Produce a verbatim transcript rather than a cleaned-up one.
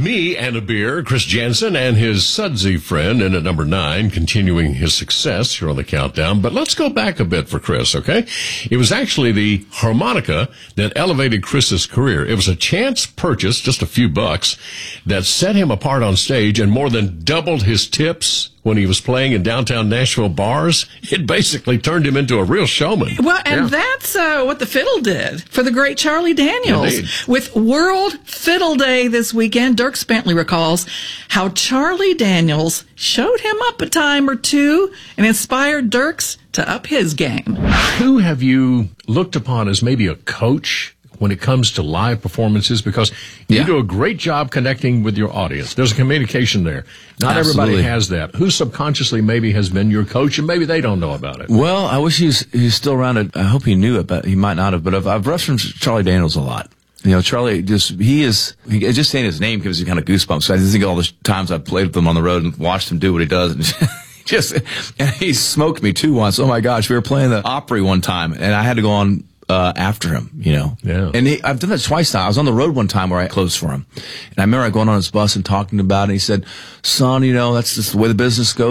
Me and a beer, Chris Jansen and his sudsy friend in at number nine, continuing his success here on the countdown. But let's go back a bit for Chris, okay? It was actually the harmonica that elevated Chris's career. It was a chance purchase, just a few bucks, that set him apart on stage and more than doubled his tips when he was playing in downtown Nashville bars. It basically turned him into a real showman. Well, and yeah. that's uh, what the fiddle did for the great Charlie Daniels. Indeed. With World Fiddle Day this weekend, Dirk Bentley recalls how Charlie Daniels showed him up a time or two and inspired Dirks to up his game. Who have you looked upon as maybe a coach when it comes to live performances? Because you Yeah. do a great job connecting with your audience. There's a communication there. Not Absolutely. everybody has that. Who subconsciously maybe has been your coach, and maybe they don't know about it? Well, I wish he was, he was still around. I hope he knew it, but he might not have. But I've, I've referenced Charlie Daniels a lot. You know, Charlie just, he is, he, just saying his name gives you kind of goosebumps. I just think of all the times I've played with him on the road and watched him do what he does. And just, and he smoked me too once. Oh my gosh, we were playing the Opry one time and I had to go on Uh, after him, you know. Yeah. And he, I've done that twice now. I was on the road one time where I closed for him. And I remember going on his bus and talking about it. And he said, son, you know, that's just the way the business goes.